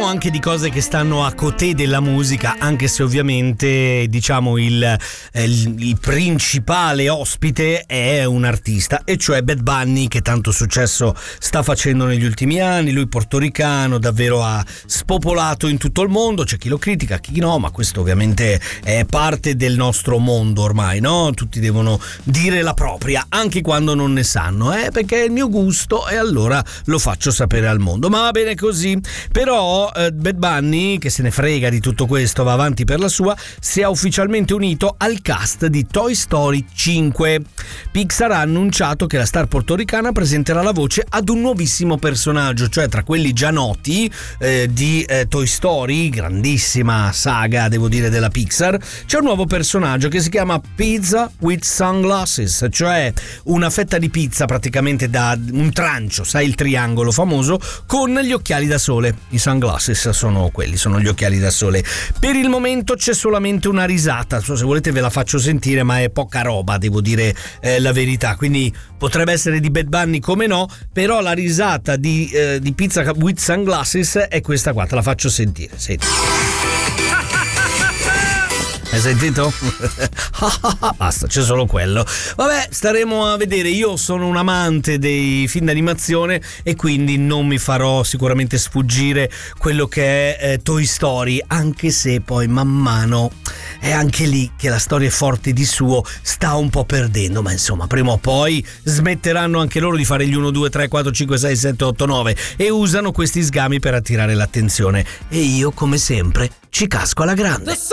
Parliamo anche di cose che stanno a côté della musica, anche se ovviamente diciamo il principale ospite è un artista, e cioè Bad Bunny, che tanto successo sta facendo negli ultimi anni. Lui portoricano, davvero ha spopolato in tutto il mondo, c'è chi lo critica, chi no, ma questo ovviamente è parte del nostro mondo ormai, no? Tutti devono dire la propria, anche quando non ne sanno, perché è il mio gusto e allora lo faccio sapere al mondo, ma va bene così. Però Bad Bunny, che se ne frega di tutto questo, va avanti per la sua, si è ufficialmente unito al cast di Toy Story 5. Pixar ha annunciato che la star portoricana presenterà la voce ad un nuovissimo personaggio, cioè tra quelli già noti di Toy Story, grandissima saga devo dire della Pixar, c'è un nuovo personaggio che si chiama Pizza with Sunglasses, cioè una fetta di pizza praticamente da un trancio, sai, il triangolo famoso, con gli occhiali da sole. I sunglasses sono quelli, sono gli occhiali da sole. Per il momento c'è solamente una risata, se volete ve la faccio sentire, ma è poca roba, devo dire la verità, quindi potrebbe essere di Bad Bunny come no, però la risata di Pizza with Sunglasses è questa qua, te la faccio sentire, senti. Hai sentito? Basta, c'è solo quello. Vabbè, staremo a vedere. Io sono un amante dei film d'animazione e quindi non mi farò sicuramente sfuggire quello che è Toy Story, anche se poi man mano è anche lì che la storia è forte di suo, sta un po' perdendo, ma insomma prima o poi smetteranno anche loro di fare gli 1, 2, 3, 4, 5, 6, 7, 8, 9 e usano questi sgami per attirare l'attenzione, e io come sempre ci casco alla grande.